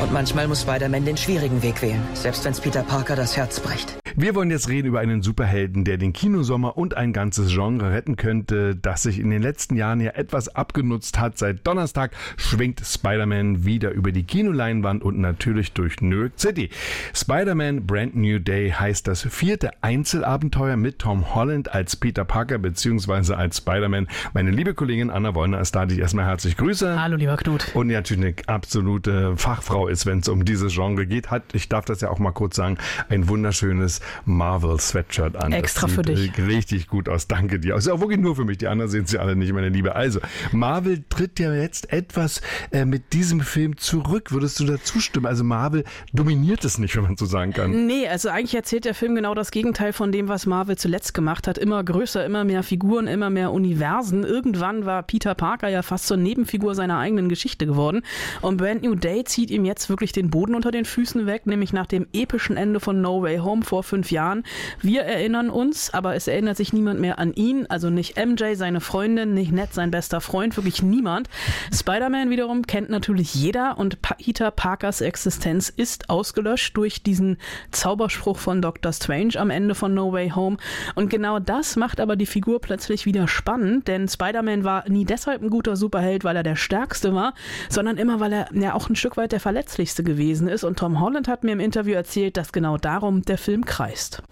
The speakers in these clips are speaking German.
Und manchmal muss Spider-Man den schwierigen Weg wählen, selbst wenn es Peter Parker das Herz bricht. Wir wollen jetzt reden über einen Superhelden, der den Kinosommer und ein ganzes Genre retten könnte, das sich in den letzten Jahren ja etwas abgenutzt hat. Seit Donnerstag schwingt Spider-Man wieder über die Kinoleinwand und natürlich durch New York City. Spider-Man Brand New Day heißt das 4. Einzelabenteuer mit Tom Holland als Peter Parker bzw. als Spider-Man. Meine liebe Kollegin Anna Wollner ist da, die ich erstmal herzlich grüße. Hallo, lieber Knut. Und die natürlich eine absolute Fachfrau ist, wenn es um dieses Genre geht. Hat, ich darf das ja auch mal kurz sagen, ein wunderschönes Marvel-Sweatshirt an. Extra das für dich. Richtig gut aus. Danke dir. Ist auch wirklich nur für mich. Die anderen sehen sie alle nicht, meine Liebe. Also, Marvel tritt ja jetzt etwas mit diesem Film zurück. Würdest du da zustimmen? Also Marvel dominiert es nicht, wenn man so sagen kann. Nee, also eigentlich erzählt der Film genau das Gegenteil von dem, was Marvel zuletzt gemacht hat. Immer größer, immer mehr Figuren, immer mehr Universen. Irgendwann war Peter Parker ja fast zur Nebenfigur seiner eigenen Geschichte geworden. Und Brand New Day zieht ihm jetzt wirklich den Boden unter den Füßen weg, nämlich nach dem epischen Ende von No Way Home vor 5 Jahren. Wir erinnern uns, aber es erinnert sich niemand mehr an ihn, also nicht MJ, seine Freundin, nicht Ned, sein bester Freund, wirklich niemand. Spider-Man wiederum kennt natürlich jeder und Peter Parkers Existenz ist ausgelöscht durch diesen Zauberspruch von Dr. Strange am Ende von No Way Home. Und genau das macht aber die Figur plötzlich wieder spannend, denn Spider-Man war nie deshalb ein guter Superheld, weil er der Stärkste war, sondern immer, weil er ja auch ein Stück weit der Verletzlichste gewesen ist. Und Tom Holland hat mir im Interview erzählt, dass genau darum der Film kreist.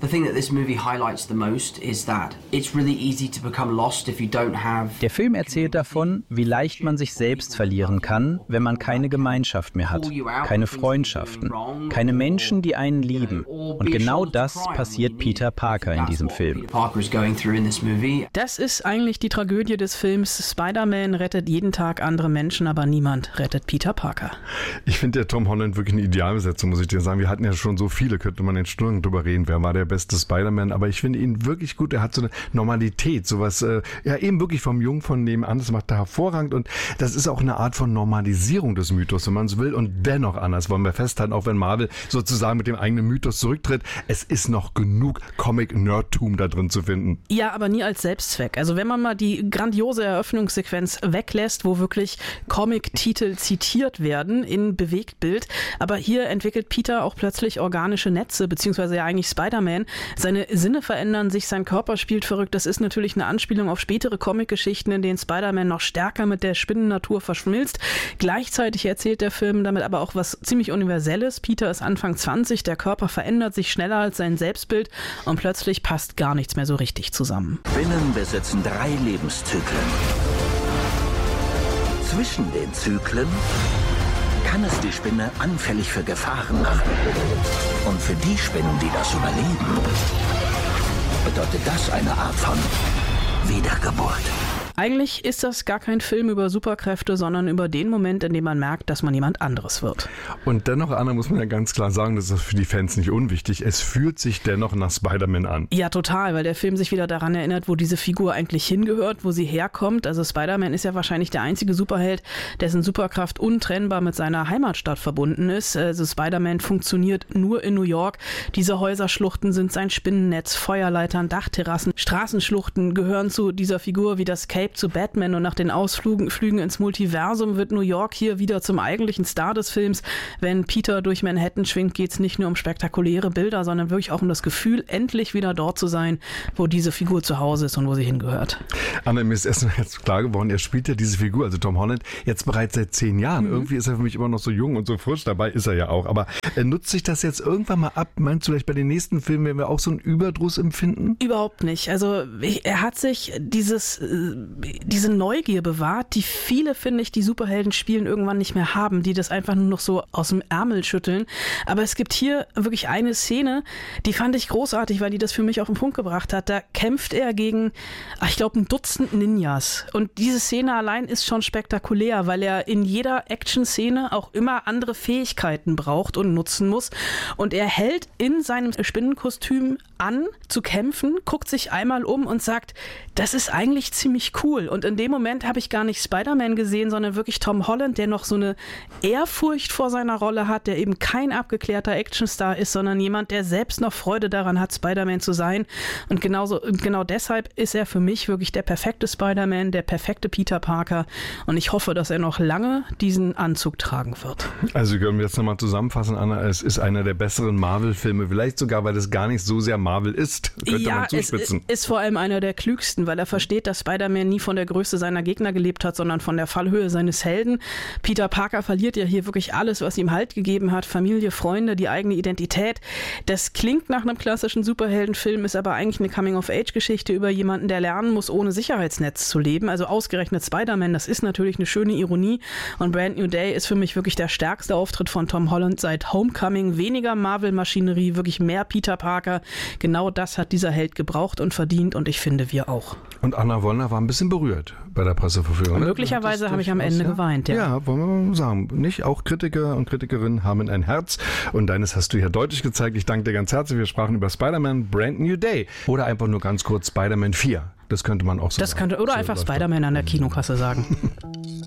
Der Film erzählt davon, wie leicht man sich selbst verlieren kann, wenn man keine Gemeinschaft mehr hat, keine Freundschaften, keine Menschen, die einen lieben. Und genau das passiert Peter Parker in diesem Film. Das ist eigentlich die Tragödie des Films. Spider-Man rettet jeden Tag andere Menschen, aber niemand rettet Peter Parker. Ich finde der Tom Holland wirklich eine Idealbesetzung, muss ich dir sagen. Wir hatten ja schon so viele, könnte man in Stunden drüber reden, wer war der beste Spider-Man, aber ich finde ihn wirklich gut. Er hat so eine Normalität, sowas, ja eben wirklich vom Jungen von nebenan, das macht er hervorragend und das ist auch eine Art von Normalisierung des Mythos, wenn man es will und dennoch anders wollen wir festhalten, auch wenn Marvel sozusagen mit dem eigenen Mythos zurücktritt, es ist noch genug Comic-Nerdtum da drin zu finden. Ja, aber nie als Selbstzweck. Also wenn man mal die grandiose Eröffnungssequenz weglässt, wo wirklich Comic-Titel zitiert werden in Bewegtbild, aber hier entwickelt Peter auch plötzlich organische Netze, beziehungsweise ja eigentlich Spider-Man. Seine Sinne verändern sich, sein Körper spielt verrückt. Das ist natürlich eine Anspielung auf spätere Comic-Geschichten, in denen Spider-Man noch stärker mit der Spinnennatur verschmilzt. Gleichzeitig erzählt der Film damit aber auch was ziemlich Universelles. Peter ist Anfang 20, der Körper verändert sich schneller als sein Selbstbild und plötzlich passt gar nichts mehr so richtig zusammen. Spinnen besitzen 3 Lebenszyklen. Zwischen den Zyklen kann es die Spinne anfällig für Gefahren machen. Und für die Spinnen, die das überleben, bedeutet das eine Art von Wiedergeburt. Eigentlich ist das gar kein Film über Superkräfte, sondern über den Moment, in dem man merkt, dass man jemand anderes wird. Und dennoch, Anna, muss man ja ganz klar sagen, das ist für die Fans nicht unwichtig, es fühlt sich dennoch nach Spider-Man an. Ja, total, weil der Film sich wieder daran erinnert, wo diese Figur eigentlich hingehört, wo sie herkommt. Also Spider-Man ist ja wahrscheinlich der einzige Superheld, dessen Superkraft untrennbar mit seiner Heimatstadt verbunden ist. Also Spider-Man funktioniert nur in New York. Diese Häuserschluchten sind sein Spinnennetz, Feuerleitern, Dachterrassen, Straßenschluchten gehören zu dieser Figur wie das Cape zu Batman und nach den Ausflügen ins Multiversum wird New York hier wieder zum eigentlichen Star des Films. Wenn Peter durch Manhattan schwingt, geht es nicht nur um spektakuläre Bilder, sondern wirklich auch um das Gefühl, endlich wieder dort zu sein, wo diese Figur zu Hause ist und wo sie hingehört. Anna, mir ist erst jetzt klar geworden, er spielt ja diese Figur, also Tom Holland, jetzt bereits seit 10 Jahren. Irgendwie ist er für mich immer noch so jung und so frisch, dabei ist er ja auch. Aber nutzt sich das jetzt irgendwann mal ab? Meinst du vielleicht bei den nächsten Filmen werden wir auch so einen Überdruss empfinden? Überhaupt nicht. Also er hat sich diese Neugier bewahrt, die viele, finde ich, die Superhelden spielen irgendwann nicht mehr haben, die das einfach nur noch so aus dem Ärmel schütteln. Aber es gibt hier wirklich eine Szene, die fand ich großartig, weil die das für mich auf den Punkt gebracht hat. Da kämpft er gegen, ich glaube, ein Dutzend Ninjas. Und diese Szene allein ist schon spektakulär, weil er in jeder Action-Szene auch immer andere Fähigkeiten braucht und nutzen muss. Und er hält in seinem Spinnenkostüm an zu kämpfen, guckt sich einmal um und sagt, das ist eigentlich ziemlich cool. cool. Und in dem Moment habe ich gar nicht Spider-Man gesehen, sondern wirklich Tom Holland, der noch so eine Ehrfurcht vor seiner Rolle hat, der eben kein abgeklärter Actionstar ist, sondern jemand, der selbst noch Freude daran hat, Spider-Man zu sein. Und genau deshalb ist er für mich wirklich der perfekte Spider-Man, der perfekte Peter Parker. Und ich hoffe, dass er noch lange diesen Anzug tragen wird. Also können wir jetzt nochmal zusammenfassen, Anna, es ist einer der besseren Marvel-Filme, vielleicht sogar, weil es gar nicht so sehr Marvel ist, könnte man zuspitzen. Es ist vor allem einer der klügsten, weil er versteht, dass Spider-Man nie von der Größe seiner Gegner gelebt hat, sondern von der Fallhöhe seines Helden. Peter Parker verliert ja hier wirklich alles, was ihm Halt gegeben hat, Familie, Freunde, die eigene Identität. Das klingt nach einem klassischen Superheldenfilm, ist aber eigentlich eine Coming-of-Age-Geschichte über jemanden, der lernen muss, ohne Sicherheitsnetz zu leben. Also ausgerechnet Spider-Man, das ist natürlich eine schöne Ironie. Und Brand New Day ist für mich wirklich der stärkste Auftritt von Tom Holland seit Homecoming. Weniger Marvel-Maschinerie, wirklich mehr Peter Parker. Genau das hat dieser Held gebraucht und verdient und ich finde, wir auch. Und Anna Wollner war ein bisschen berührt bei der Presseverführung. Möglicherweise habe ich am Ende geweint, ja. Ja, wollen wir mal sagen. Nicht? Auch Kritiker und Kritikerinnen haben ein Herz und deines hast du ja deutlich gezeigt. Ich danke dir ganz herzlich. Wir sprachen über Spider-Man Brand New Day oder einfach nur ganz kurz Spider-Man 4. Das könnte man auch so sagen. Oder einfach Spider-Man an der Kinokasse sagen.